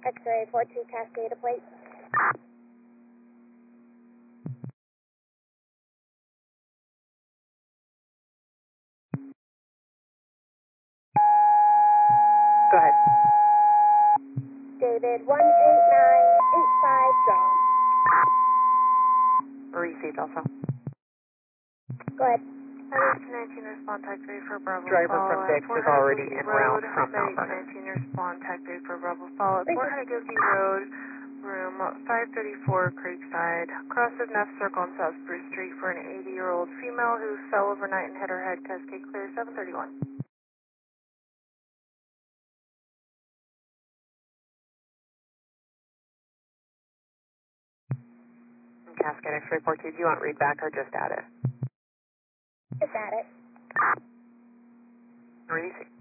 X-ray 42 Cascade plate. Go ahead. David 18985 John. Received also. Go ahead. Medic 19, respond type 3 for Bravo. Driver from Dix is already en route from Mount Medic Vernon. 19, respond type 3 for Bravo. Follow at 400 Gilkey Road, room 534 Creekside. Cross the Neff Circle on South Spruce Street for an 80-year-old female who fell overnight and hit her head. Cascade clear 731. Cascade X-ray 42, do you want read back or just add it? Just add it. Received.